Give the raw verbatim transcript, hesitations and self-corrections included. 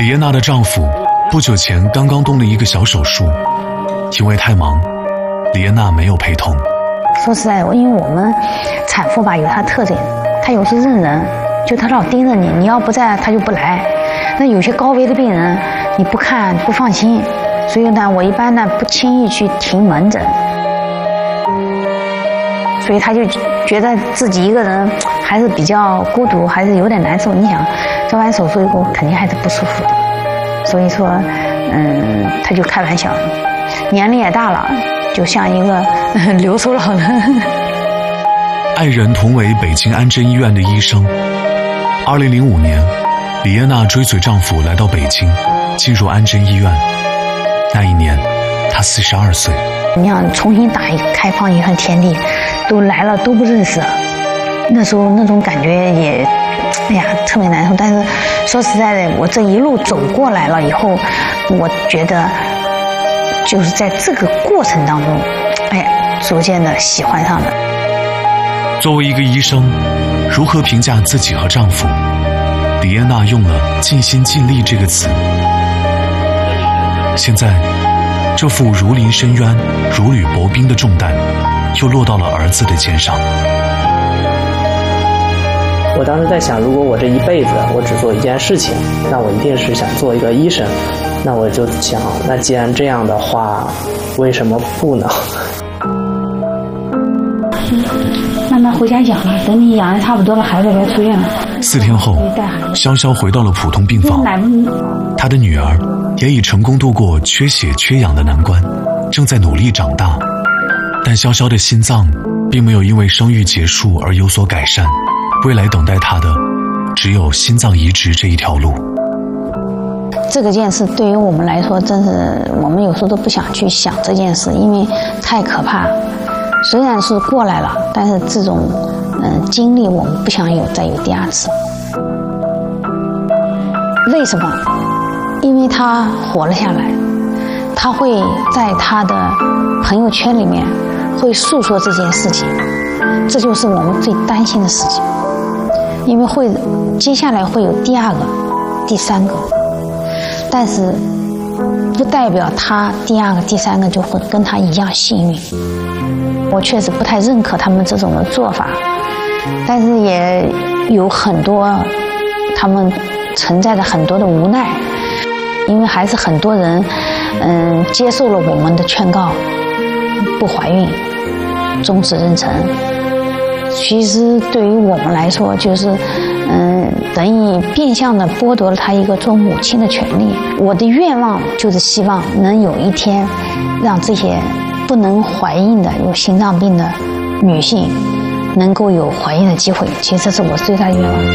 李艳娜的丈夫不久前刚刚动了一个小手术，因为太忙，李艳娜没有陪同。 说实在，因为我们产妇吧有她特点，她有时认人，就她老盯着你，你要不在她就不来。那有些高危的病人，你不看不放心，所以呢，我一般呢不轻易去停门诊。所以她就觉得自己一个人还是比较孤独，还是有点难受。你想，做完手术以后肯定还是不舒服的。所以说，嗯，她就开玩笑，年龄也大了，就像一个留守老人。 爱人同为北京安贞医院的医生。二零零五年，李艳娜追随丈夫来到北京，进入安贞医院。那一年，她四十二岁。 你想重新打一个开放一片天地，都来了都不认识，那时候那种感觉也，哎呀，特别难受。但是说实在的，我这一路走过来了以后，我觉得就是在这个过程当中，哎，逐渐的喜欢上了。 作为一个医生，如何评价自己和丈夫？李艳娜用了尽心尽力这个词。现在这副如临深渊如履薄冰的重担又落到了儿子的肩上。 我当时在想，如果我这一辈子我只做一件事情，那我一定是想做一个医生。那我就想，那既然这样的话，为什么不呢？ 慢慢回家养了，等你养的差不多了，孩子该出院了。 四天后，潇潇回到了普通病房，她的女儿也已成功度过缺血缺氧的难关，正在努力长大。但潇潇的心脏并没有因为生育结束而有所改善，未来等待她的只有心脏移植这一条路。 这个件事对于我们来说，真是我们有时候都不想去想这件事，因为太可怕。虽然是过来了，但是这种嗯经历我们不想有再有第二次。为什么？因为他活了下来，他会在他的朋友圈里面会诉说这件事情，这就是我们最担心的事情。因为会接下来会有第二个、第三个，但是不代表他第二个、第三个就会跟他一样幸运。我确实不太认可他们这种的做法，但是也有很多他们存在着很多的无奈，因为还是很多人嗯接受了我们的劝告，不怀孕，终止妊娠。其实对于我们来说，就是嗯等于变相的剥夺了她一个做母亲的权利。我的愿望就是希望能有一天让这些不能怀孕的有心脏病的女性能够有怀孕的机会，其实这是我最大的愿望。